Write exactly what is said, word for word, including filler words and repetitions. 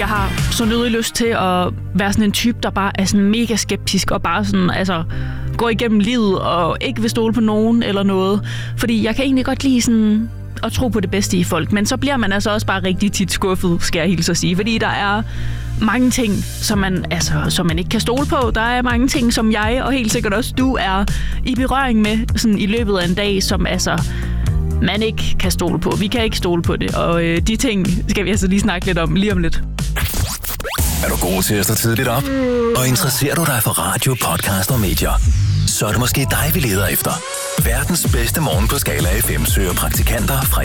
jeg har så nødig lyst til at være sådan en type, der bare er sådan mega skeptisk og bare sådan, altså, går igennem livet og ikke vil stole på nogen eller noget. Fordi jeg kan egentlig godt lide sådan at tro på det bedste i folk, men så bliver man altså også bare rigtig tit skuffet, skal jeg hilse at sige. Fordi der er mange ting, som man, altså, som man ikke kan stole på. Der er mange ting, som jeg og helt sikkert også du er i berøring med sådan i løbet af en dag, som altså man ikke kan stole på. Vi kan ikke stole på det, og øh, de ting skal vi altså lige snakke lidt om lige om lidt. Er du god til at stå tidligt op? Og interesserer du dig for radio, podcast og medier? Så er det måske dig, vi leder efter. Verdens bedste morgen på Skala F M søger praktikanter fra